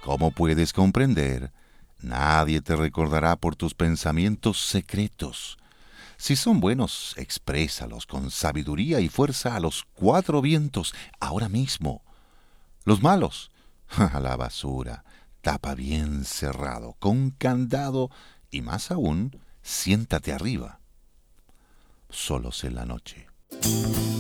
Como puedes comprender, nadie te recordará por tus pensamientos secretos. Si son buenos, exprésalos con sabiduría y fuerza a los cuatro vientos, ahora mismo. Los malos, a la basura, tapa bien cerrado, con candado y más aún, siéntate arriba. Solos en la noche.